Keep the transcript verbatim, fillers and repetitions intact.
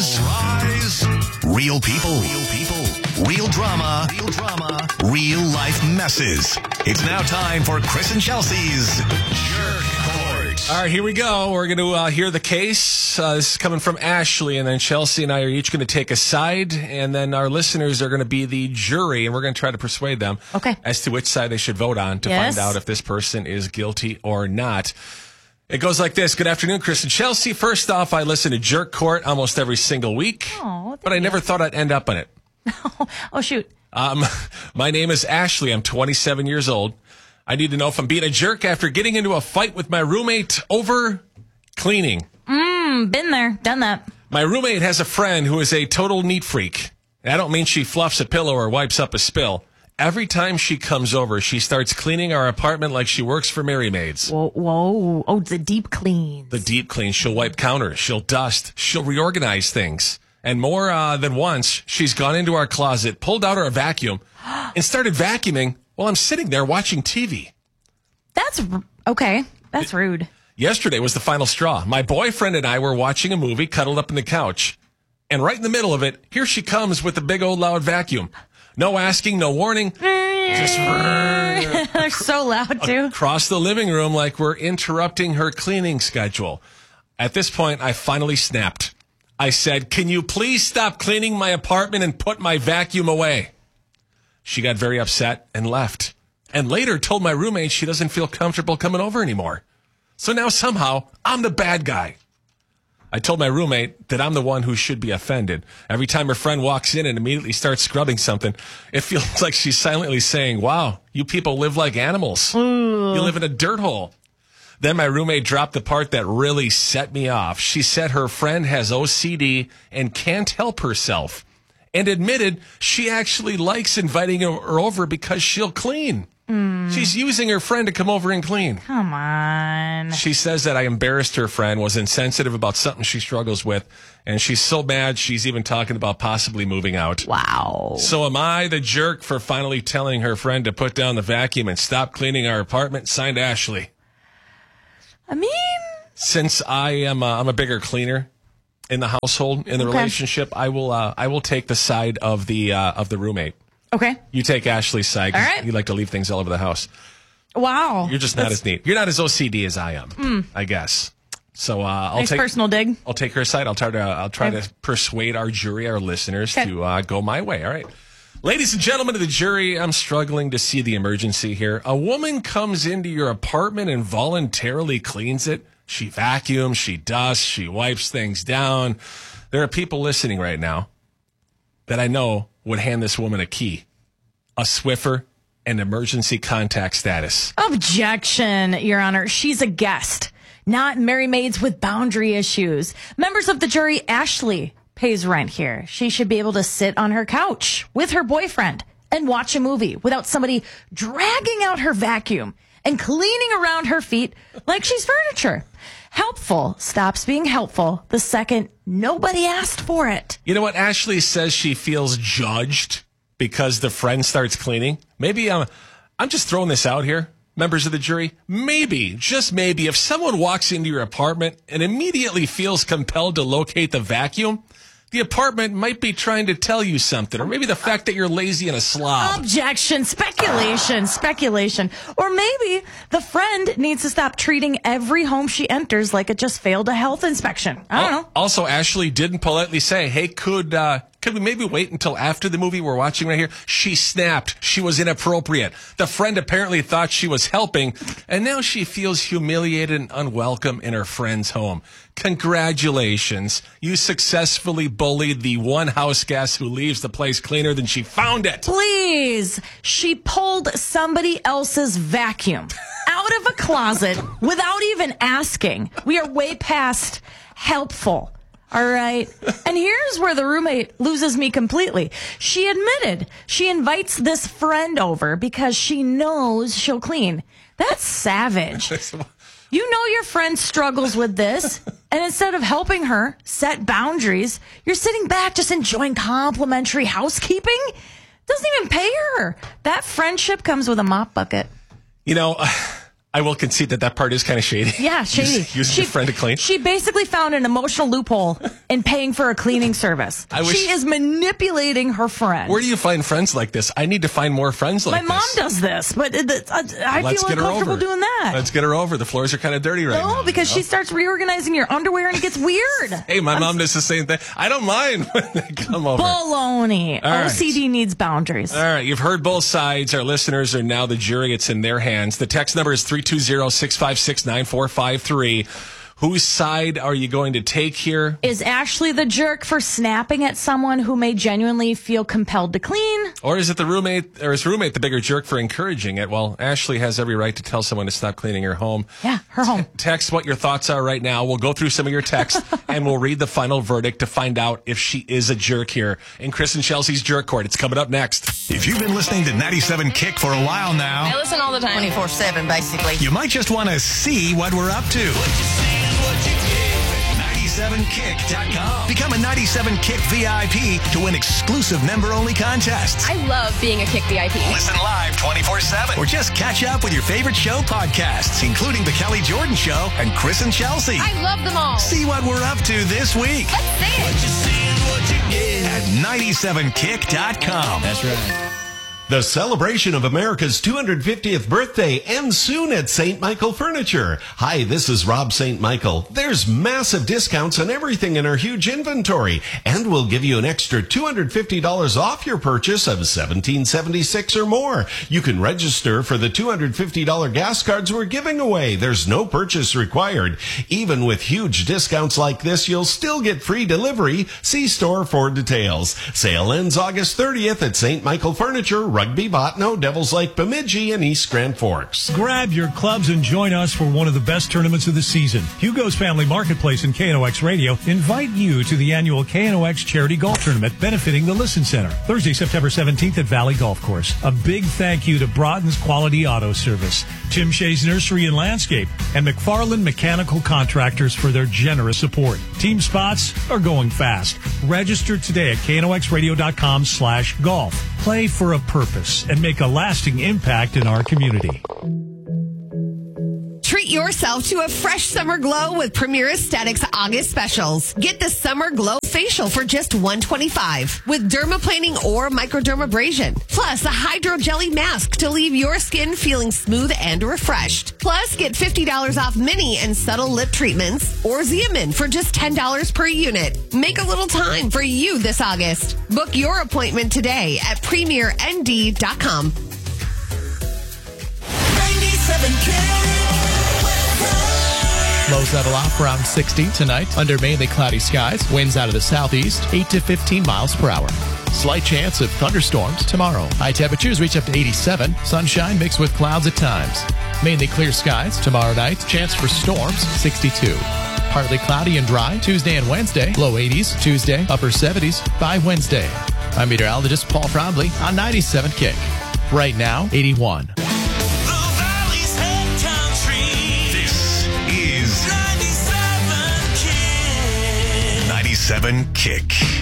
Rise. Rise. Real people. Real people. Real drama. Real drama. Real life messes. It's now time for Chris and Chelsea's Jerk Court. All right, here we go. We're going to uh, hear the case. Uh, this is coming from Ashley, and then Chelsea and I are each going to take a side, and then our listeners are going to be the jury, and we're going to try to persuade them okay. as to which side they should vote on to yes. find out if this person is guilty or not. It goes like this. Good afternoon, Chris and Chelsea. First off, I listen to Jerk Court almost every single week, oh, but I never thought I'd end up on it. oh, shoot. Um, my name is Ashley. I'm twenty-seven years old. I need to know if I'm being a jerk after getting into a fight with my roommate over cleaning. Mmm, been there, done that. My roommate has a friend who is a total neat freak. I don't mean she fluffs a pillow or wipes up a spill. Every time she comes over, she starts cleaning our apartment like she works for Mary Maids. Whoa, whoa. Oh, the deep cleans. The deep clean. She'll wipe counters. She'll dust. She'll reorganize things. And more uh, than once, she's gone into our closet, pulled out our vacuum, and started vacuuming while I'm sitting there watching T V. That's okay. That's rude. Yesterday was the final straw. My boyfriend and I were watching a movie, cuddled up in the couch. And right in the middle of it, here she comes with the big old loud vacuum. No asking, no warning. Just They're so loud, too. Across the living room like we're interrupting her cleaning schedule. At this point, I finally snapped. I said, "Can you please stop cleaning my apartment and put my vacuum away?" She got very upset and left. And later told my roommate she doesn't feel comfortable coming over anymore. So now somehow I'm the bad guy. I told my roommate that I'm the one who should be offended. Every time her friend walks in and immediately starts scrubbing something, it feels like she's silently saying, "Wow, you people live like animals. Ooh. You live in a dirt hole." Then my roommate dropped the part that really set me off. She said her friend has O C D and can't help herself, and admitted she actually likes inviting her over because she'll clean. Mm. She's using her friend to come over and clean. Come on. She says that I embarrassed her friend, was insensitive about something she struggles with, and she's so mad she's even talking about possibly moving out. Wow. So am I the jerk for finally telling her friend to put down the vacuum and stop cleaning our apartment? Signed, Ashley. I mean... Since I am a, I'm a bigger cleaner in the household, in the okay. relationship, I will uh, I will take the side of the uh, of the roommate. Okay. You take Ashley's side. All right. You like to leave things all over the house. Wow. You're just not That's... as neat. You're not as O C D as I am, mm. I guess. So uh, I'll nice take personal dig. I'll take her side. I'll try to I'll try okay. to persuade our jury, our listeners, okay. to uh, go my way. All right. Ladies and gentlemen of the jury, I'm struggling to see the emergency here. A woman comes into your apartment and voluntarily cleans it. She vacuums, she dusts, she wipes things down. There are people listening right now that I know would hand this woman a key, a Swiffer, and emergency contact status. Objection, Your Honor. She's a guest, not Mary Maids with boundary issues. Members of the jury, Ashley pays rent here. She should be able to sit on her couch with her boyfriend and watch a movie without somebody dragging out her vacuum and cleaning around her feet like she's furniture. Helpful stops being helpful the second nobody asked for it. You know what? Ashley says she feels judged because the friend starts cleaning. Maybe I'm, I'm just throwing this out here, members of the jury. Maybe, just maybe, if someone walks into your apartment and immediately feels compelled to locate the vacuum, the apartment might be trying to tell you something, or maybe the fact that you're lazy and a slob. Objection, speculation, speculation. Or maybe the friend needs to stop treating every home she enters like it just failed a health inspection. I don't know. Also, Ashley didn't politely say, "Hey, could uh, could we maybe wait until after the movie we're watching right here?" She snapped. She was inappropriate. The friend apparently thought she was helping, and now she feels humiliated and unwelcome in her friend's home. Congratulations. You successfully bullied the one house guest who leaves the place cleaner than she found it. Please. She pulled somebody else's vacuum out of a closet without even asking. We are way past helpful. All right. And here's where the roommate loses me completely. She admitted she invites this friend over because she knows she'll clean. That's savage. You know your friend struggles with this, and instead of helping her set boundaries, you're sitting back just enjoying complimentary housekeeping? Doesn't even pay her. That friendship comes with a mop bucket. You know, I will concede that that part is kind of shady. Yeah, shady. Using, using she, your friend to clean. She basically found an emotional loophole in paying for a cleaning service. I wish, she is manipulating her friend. Where do you find friends like this? I need to find more friends like My this. mom does this, but it, it, I, I Let's feel get her uncomfortable over. doing that. Let's get her over. The floors are kind of dirty right no, now. because you know? she starts reorganizing your underwear and it gets weird. Hey, my I'm mom does the same thing. I don't mind when they come over. Baloney. All right. O C D needs boundaries. All right, you've heard both sides. Our listeners are now the jury. It's in their hands. The text number is three two zero, six five six, nine four five three. Whose side are you going to take here? Is Ashley the jerk for snapping at someone who may genuinely feel compelled to clean? Or is it the roommate, or is roommate the bigger jerk for encouraging it? Well, Ashley has every right to tell someone to stop cleaning her home. Yeah, her home. Text what your thoughts are right now. We'll go through some of your texts and we'll read the final verdict to find out if she is a jerk here in Chris and Chelsea's Jerk Court. It's coming up next. If you've been listening to ninety-seven Kick for a while now, I listen all the time. twenty-four seven, basically. you might just want to see what we're up to. ninety-seven kick dot com. Become a ninety-seven Kick V I P to win exclusive member-only contests. I love being a Kick V I P. Listen live twenty-four seven. Or just catch up with your favorite show podcasts, including The Kelly Jordan Show and Chris and Chelsea. I love them all. See what we're up to this week Let's see it. at ninety-seven kick dot com. That's right. The celebration of America's two hundred fiftieth birthday ends soon at Saint Michael Furniture. Hi, this is Rob Saint Michael. There's massive discounts on everything in our huge inventory, and we'll give you an extra two hundred fifty dollars off your purchase of seventeen seventy-six or more. You can register for the two hundred fifty dollars gas cards we're giving away. There's no purchase required. Even with huge discounts like this, you'll still get free delivery. See store for details. Sale ends August thirtieth at Saint Michael Furniture, Rugby, Botno, Devils Lake, Bemidji, and East Grand Forks. Grab your clubs and join us for one of the best tournaments of the season. Hugo's Family Marketplace and K N O X Radio invite you to the annual K N O X Charity Golf Tournament benefiting the Listen Center. Thursday, September seventeenth at Valley Golf Course. A big thank you to Broughton's Quality Auto Service, Tim Shea's Nursery and Landscape, and McFarland Mechanical Contractors for their generous support. Team spots are going fast. Register today at K N O X radio dot com slash golf. Play for a purpose and make a lasting impact in our community. Treat yourself to a fresh summer glow with Premier Aesthetics August specials. Get the Summer Glow Facial for just one hundred twenty-five dollars with dermaplaning or microdermabrasion. Plus a hydro jelly mask to leave your skin feeling smooth and refreshed. Plus get fifty dollars off mini and subtle lip treatments or Xeomin for just ten dollars per unit. Make a little time for you this August. Book your appointment today at premier n d dot com. ninety-seven Kick. Lows level off around sixty tonight under mainly cloudy skies. Winds out of the southeast, eight to fifteen miles per hour. Slight chance of thunderstorms tomorrow. High temperatures reach up to eighty-seven. Sunshine mixed with clouds at times. Mainly clear skies tomorrow night. Chance for storms, sixty-two. Partly cloudy and dry Tuesday and Wednesday. Low eighties Tuesday, upper seventies by Wednesday. I'm meteorologist Paul Trombley on ninety-seven Kick. Right now, eighty-one. ninety-seven Kick.